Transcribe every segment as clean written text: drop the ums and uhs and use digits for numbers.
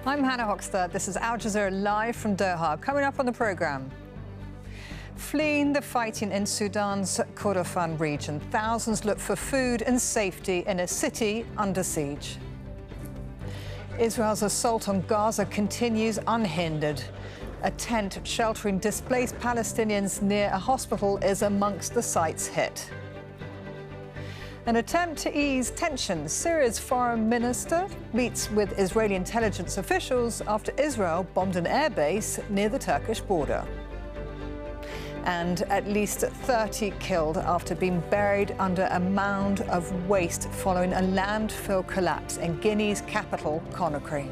I'm Hannah Hoxter. This is Al Jazeera live from Doha. Coming up on the programme. Fleeing the fighting in Sudan's Kordofan region, thousands look for food and safety in a city under siege. Israel's assault on Gaza continues unhindered. A tent sheltering displaced Palestinians near a hospital is amongst the sites hit. An attempt to ease tensions. Syria's foreign minister meets with Israeli intelligence officials after Israel bombed an airbase near the Turkish border. And at least 30 killed after being buried under a mound of waste following a landfill collapse in Guinea's capital, Conakry.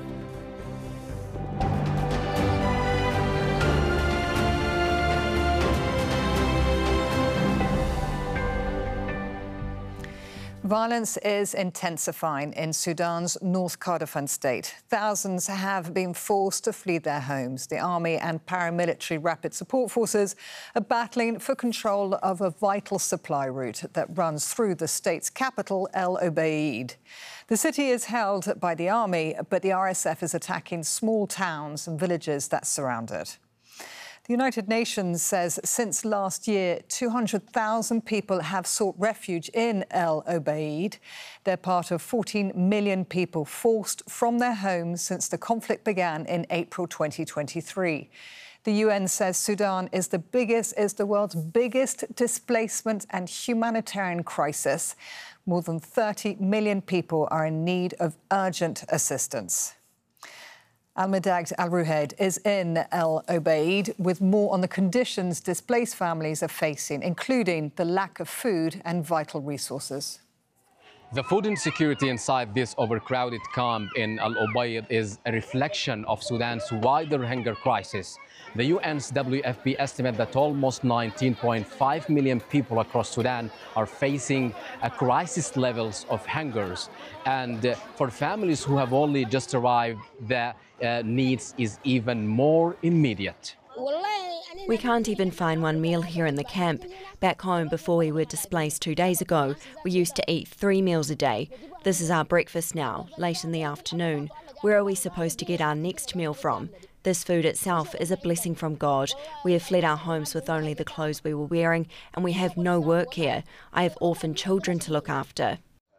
Violence is intensifying in Sudan's North Kordofan state. Thousands have been forced to flee their homes. The army and paramilitary rapid support forces are battling for control of a vital supply route that runs through the state's capital, El Obeid. The city is held by the army, but the RSF is attacking small towns and villages that surround it. The United Nations says since last year, 200,000 people have sought refuge in El Obeid. They're part of 14 million people forced from their homes since the conflict began in April 2023. The UN says Sudan is the world's biggest displacement and humanitarian crisis. More than 30 million people are in need of urgent assistance. Almedad Al-Ruhaid is in El Obeid with more on the conditions displaced families are facing, including the lack of food and vital resources. The food insecurity inside this overcrowded camp in Al Obeid is a reflection of Sudan's wider hunger crisis. The UN's WFP estimate that almost 19.5 million people across Sudan are facing a crisis levels of hungers. And for families who have only just arrived, the needs is even more immediate. We can't even find one meal here in the camp. Back home, before we were displaced 2 days ago, we used to eat 3 meals a day. This is our breakfast now, late in the afternoon. Where are we supposed to get our next meal from? This food itself is a blessing from God. We have fled our homes with only the clothes we were wearing, and we have no work here. I have orphan children to look after.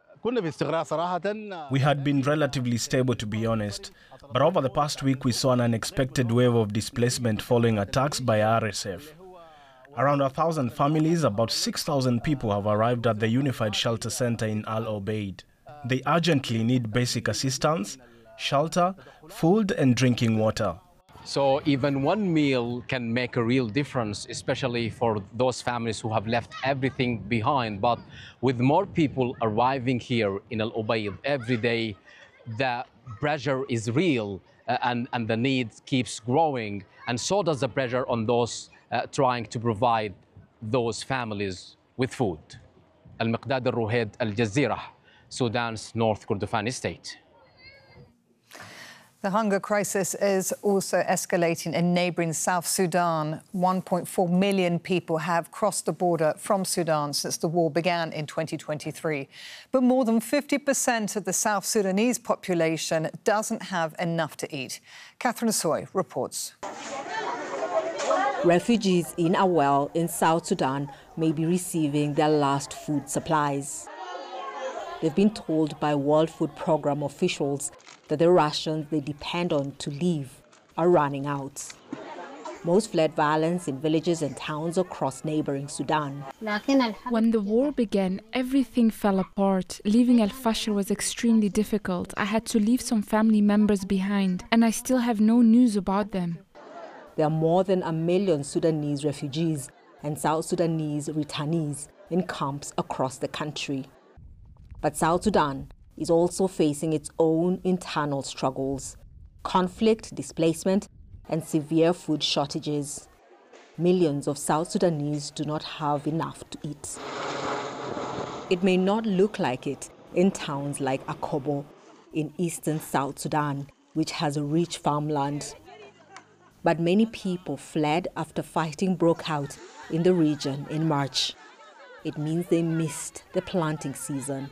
We had been relatively stable, to be honest. But over the past week, we saw an unexpected wave of displacement following attacks by RSF. Around 1,000 families, about 6,000 people have arrived at the Unified Shelter Center in Al Obeid. They urgently need basic assistance, shelter, food and drinking water. So even one meal can make a real difference, especially for those families who have left everything behind. But with more people arriving here in Al Obeid every day, the pressure is real and the need keeps growing. And so does the pressure on those trying to provide those families with food. Almedad Al-Ruhaid, Al Jazeera, Sudan's North Kordofan state. The hunger crisis is also escalating in neighbouring South Sudan. 1.4 million people have crossed the border from Sudan since the war began in 2023. But more than 50% of the South Sudanese population doesn't have enough to eat. Catherine Soy reports. Refugees in Awel in South Sudan may be receiving their last food supplies. They've been told by World Food Programme officials that the rations they depend on to live are running out. Most fled violence in villages and towns across neighboring Sudan. When the war began, everything fell apart. Leaving Al Fashir was extremely difficult. I had to leave some family members behind, and I still have no news about them. There are more than 1 million Sudanese refugees and South Sudanese returnees in camps across the country. But South Sudan is also facing its own internal struggles, conflict, displacement, and severe food shortages. Millions of South Sudanese do not have enough to eat. It may not look like it in towns like Akobo in eastern South Sudan, which has a rich farmland. But many people fled after fighting broke out in the region in March. It means they missed the planting season.